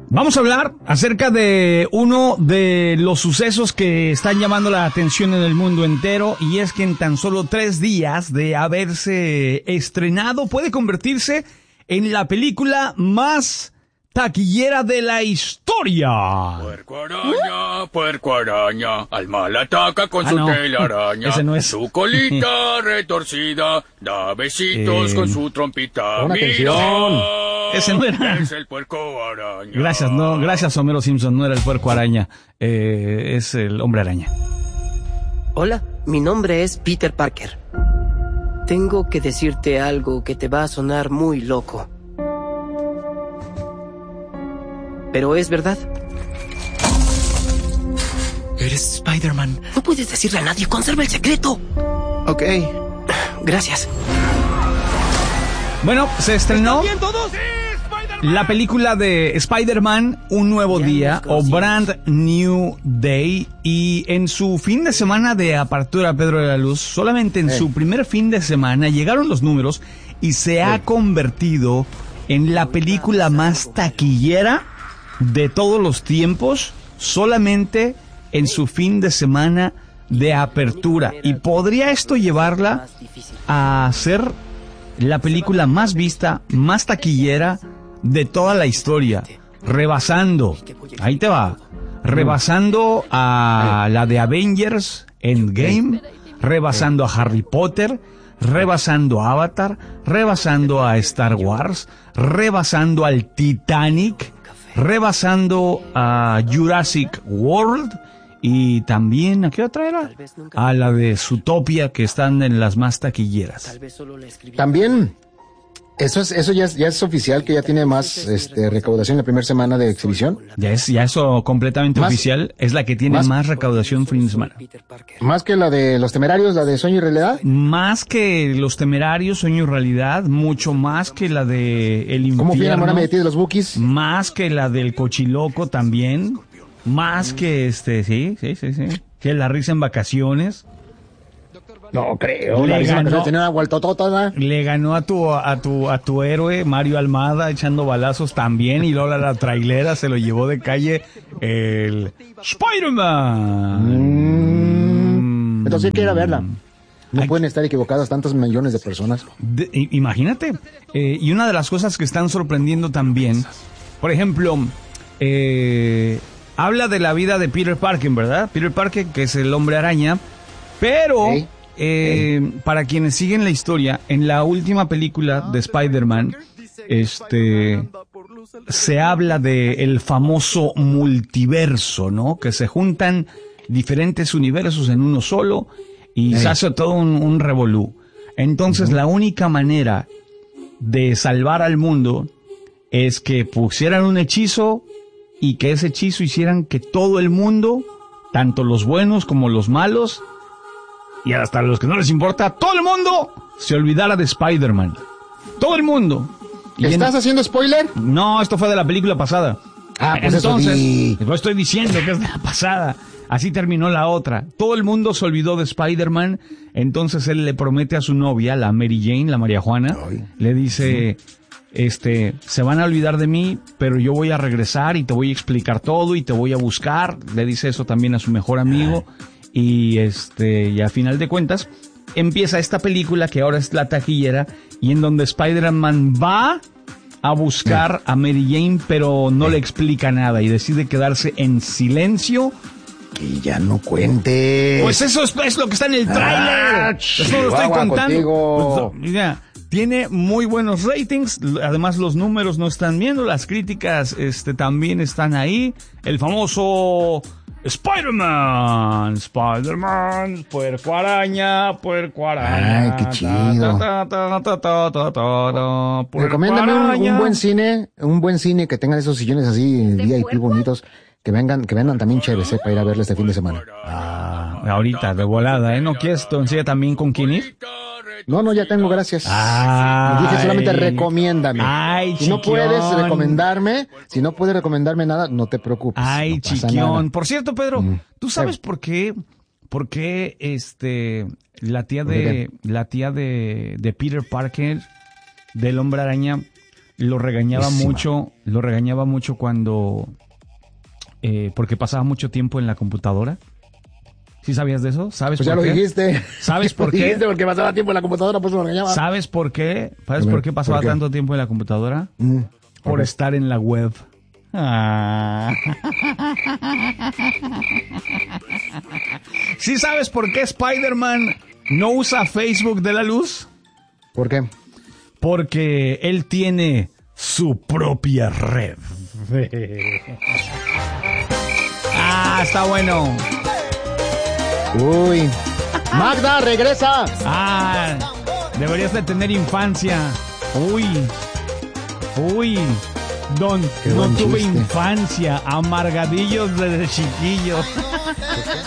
Vamos a hablar acerca de uno de los sucesos que están llamando la atención en el mundo entero, y es que en tan solo 3 días de haberse estrenado puede convertirse en la película más taquillera de la historia. Puerco araña, al mal ataca con su telaraña. Ese no es. Su colita retorcida, da besitos con su trompita. Una Mira, Ese no era. es el puerco araña. Gracias Homero Simpson, no era el puerco araña, es el hombre araña. Hola, mi nombre es Peter Parker. Tengo que decirte algo que te va a sonar muy loco. Pero es verdad. Eres Spider-Man. No puedes decirle a nadie, conserva el secreto. Ok. Gracias. Bueno, se estrenó la película de Spider-Man, Un Nuevo Día, o Brand New Day, y en su fin de semana de apertura, Pedro de la Luz, solamente en su primer fin de semana llegaron los números y se ha convertido en la película más taquillera de todos los tiempos, solamente en su fin de semana de apertura. Y podría esto llevarla a ser la película más vista, más taquillera de toda la historia, rebasando, ahí te va, rebasando a la de Avengers Endgame, rebasando a Harry Potter, rebasando a Avatar, rebasando a Star Wars, rebasando al Titanic, rebasando a Jurassic World, y también, ¿a qué otra era? A la de Zootopia, que están en las más taquilleras. También, eso ya es oficial, que ya tiene más recaudación en la primera semana de exhibición. Ya eso completamente oficial, es la que tiene más recaudación fin de semana. Más que la de Los Temerarios, la de Sueño y Realidad. Más que Los Temerarios, Sueño y Realidad, mucho más que la de El Infierno. ¿Cómo fui a enamorarme de ti de los Bookies? Más que la del Cochiloco también. Más que sí. Que La Risa en Vacaciones. No creo. Le ganó, tenía una vueltotota, ¿verdad? le ganó a tu héroe Mario Almada echando balazos también, y luego la trailera se lo llevó de calle el Spider-Man. Entonces hay que ir a verla. No pueden estar equivocadas tantos millones de personas. Imagínate. Y una de las cosas que están sorprendiendo también, por ejemplo, habla de la vida de Peter Parker, ¿verdad? Peter Parker, que es el hombre araña, pero para quienes siguen la historia, en la última película de Spider-Man, se habla de el famoso multiverso, ¿no? Que se juntan diferentes universos en uno solo y se hace todo un revolú. Entonces, la única manera de salvar al mundo es que pusieran un hechizo y que ese hechizo hicieran que todo el mundo, tanto los buenos como los malos, y hasta los que no les importa, todo el mundo se olvidara de Spider-Man. Todo el mundo. ¿Estás haciendo spoiler? No, esto fue de la película pasada. Pues entonces, no estoy diciendo que es de la pasada. Así terminó la otra. Todo el mundo se olvidó de Spider-Man. Entonces él le promete a su novia, la Mary Jane, la María Juana, le dice... se van a olvidar de mí, pero yo voy a regresar y te voy a explicar todo y te voy a buscar. Le dice eso también a su mejor amigo. Y y a final de cuentas empieza esta película que ahora es la taquillera, y en donde Spider-Man va a buscar a Mary Jane, pero no le explica nada y decide quedarse en silencio. Que ya no cuentes. Pues eso es lo que está en el tráiler. Eso lo estoy contando. Pues, mira, tiene muy buenos ratings, además los números no están viendo, las críticas también están ahí. El famoso Spider-Man, puerco araña. Ay, qué chido. Recomiéndame un buen cine que tengan esos sillones así VIP bonitos, que vendan también chéveres, para ir a verlo este fin de semana. Ahorita, de volada, ¿eh? ¿No quieres entonces también con quién ir? No, ya tengo, gracias. Dije solamente recomiéndame. Si no puedes recomendarme nada, no te preocupes. Ay, no pasa chiquión. nada. Por cierto, Pedro, ¿tú sabes por qué la tía de Peter Parker, del Hombre Araña, lo regañaba Pésima. mucho cuando, porque pasaba mucho tiempo en la computadora. ¿Sí sabías de eso? ¿Sabes Pues por ya qué? lo dijiste. ¿Sabes por Lo qué? dijiste porque pasaba tiempo en la computadora, pues lo regañaba. ¿Sabes por qué? ¿Sabes por qué pasaba ¿por qué? tanto tiempo en la computadora? Por ok. estar en la web. Ah. ¿Sí sabes por qué Spider-Man no usa Facebook de la luz? ¿Por qué? Porque él tiene su propia red. Ah, está bueno. Uy. Magda, regresa. Ah, deberías de tener infancia. Uy. Don, Qué no buen tuve chiste. infancia, amargadillos desde chiquillo.